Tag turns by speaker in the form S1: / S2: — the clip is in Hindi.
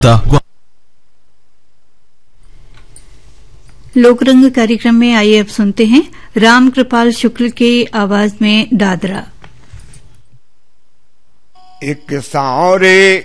S1: लोकरंग कार्यक्रम में आइए अब सुनते हैं राम कृपाल शुक्ल की आवाज में दादरा।
S2: एक सांवरे